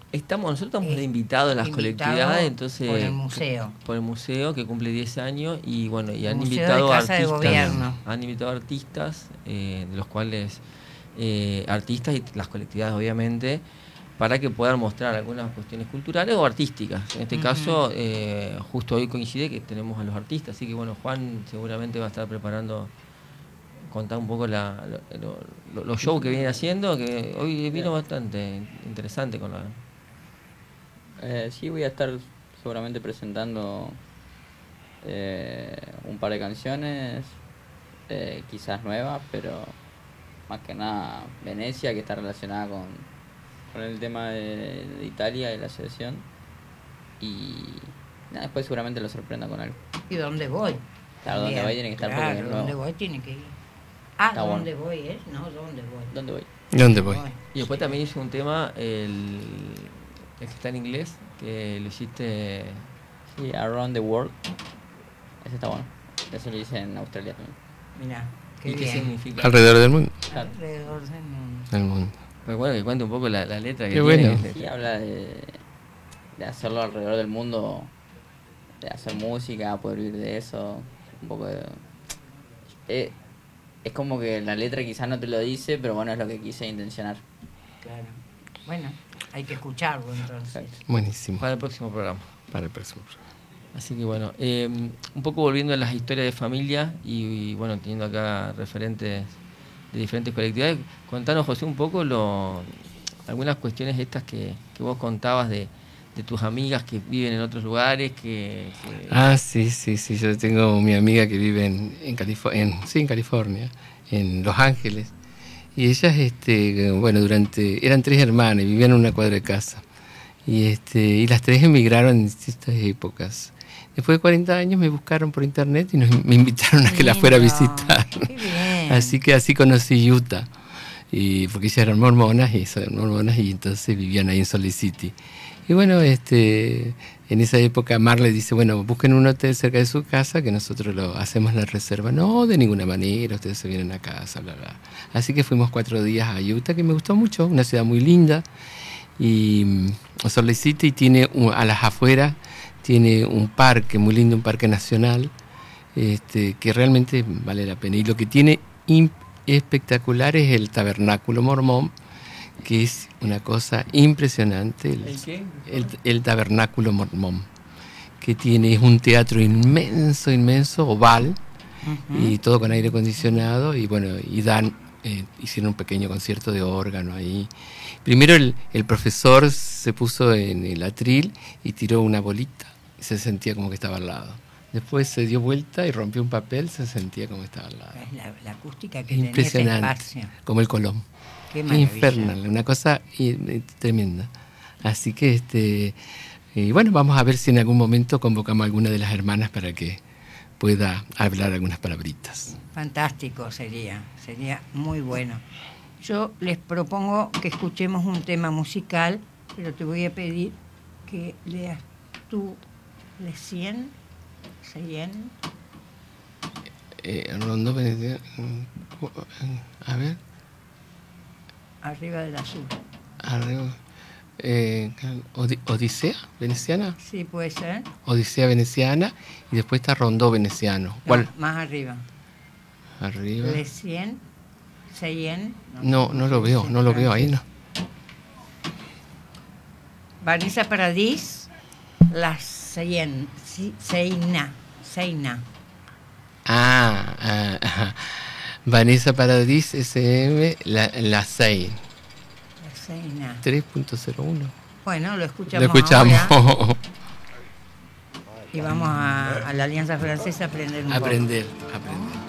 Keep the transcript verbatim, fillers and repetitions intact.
Estamos, nosotros estamos eh, de invitados a las invitado colectividades, entonces por el museo. Por el museo que cumple diez años y bueno, y El han Museo invitado de Casa de artistas, Gobierno. han invitado artistas, eh, de los cuales eh, artistas y las colectividades obviamente, para que puedan mostrar algunas cuestiones culturales o artísticas. En este uh-huh. caso, eh, justo hoy coincide que tenemos a los artistas, así que bueno, Juan seguramente va a estar preparando, contar un poco la, lo, lo, los shows que viene haciendo, que hoy vino bastante interesante con la... Eh, sí, voy a estar seguramente presentando eh, un par de canciones, eh, quizás nuevas, pero más que nada Venecia, que está relacionada con, con el tema de, de Italia y la selección. Y nada, después seguramente lo sorprenda con algo. ¿Y dónde voy? Claro, También. dónde voy tiene que estar, claro, porque es nuevo. Dónde voy tiene que ir. Ah, está ¿dónde bueno. voy es? No, ¿dónde voy? ¿Dónde voy? ¿Dónde voy? Y después también hice un tema, el, el que está en inglés, que lo hiciste... Sí, Around the World. Ese está bueno. Eso lo hice en Australia también. Mirá, qué ¿Y bien. qué significa? Alrededor del mundo. Claro. Alrededor del mundo. Del mundo. Pues bueno, que cuente un poco la, la letra que Qué tiene. bueno. Sí, habla de, de hacerlo alrededor del mundo, de hacer música, poder vivir de eso. Un poco de... Eh, es como que la letra quizás no te lo dice, pero bueno, es lo que quise intencionar. Claro. Bueno, hay que escucharlo entonces. Buenísimo. Para el próximo programa. Para el próximo programa. Así que bueno, eh, un poco volviendo a las historias de familia y, y bueno, teniendo acá referentes de diferentes colectividades, contanos, José, un poco lo, algunas cuestiones estas que, que vos contabas de, de tus amigas que viven en otros lugares. que, que... Ah, sí, sí, sí, yo tengo mi amiga que vive en, en, Calif- en, sí, en California, en Los Ángeles, y ellas, este, bueno, durante, eran tres hermanas y vivían en una cuadra de casa, y, este, y las tres emigraron en distintas épocas. Después de cuarenta años me buscaron por internet y nos, me invitaron a que la fuera a visitar. Qué bien. Así que así conocí Utah, y porque ellas eran mormonas y son mormonas y entonces vivían ahí en Salt Lake City. Y bueno, este, en esa época Marley dice, bueno, busquen un hotel cerca de su casa que nosotros lo hacemos la reserva. No, de ninguna manera, ustedes se vienen a casa, bla, bla. Así que fuimos cuatro días a Utah, que me gustó mucho, una ciudad muy linda. Y Salt Lake City tiene un, a las afueras, tiene un parque muy lindo, un parque nacional, este, que realmente vale la pena. Y lo que tiene imp- espectacular es el tabernáculo mormón, que es una cosa impresionante. El, ¿El qué? El, el tabernáculo mormón, que tiene, es un teatro inmenso, inmenso, oval, uh-huh. y todo con aire acondicionado, y bueno, y dan, eh, hicieron un pequeño concierto de órgano ahí. Primero el, el profesor se puso en el atril y tiró una bolita, y se sentía como que estaba al lado. Después se dio vuelta y rompió un papel, se sentía como que estaba al lado. La, la acústica que impresionante, tenía ese espacio. Como el Colón. Qué maravilla. Infernal, una cosa y, y, tremenda. Así que, este, y bueno, vamos a ver si en algún momento convocamos a alguna de las hermanas para que pueda hablar algunas palabritas. Fantástico sería, sería muy bueno. Yo les propongo que escuchemos un tema musical, pero te voy a pedir que leas tú, ¿le cien? ¿Cien? Eh, Rondó, a ver. Arriba del azul. Arriba. Eh, Odisea veneciana. Sí, puede ser. Odisea veneciana y después está Rondó veneciano. ¿Cuál? No, más arriba. Arriba. ¿Le cien? ¿Cien? No, no, no lo veo, no lo veo ahí, no. Vanessa Paradis, la cien, Seina, Seina. Ah, ah, ah. Vanessa Paradis S M, la, la seis. La Seina. tres punto cero uno. Bueno, lo escuchamos. Lo escuchamos. Ahora. Y vamos a, a la Alianza Francesa a aprender un aprender, poco. Aprender, aprender.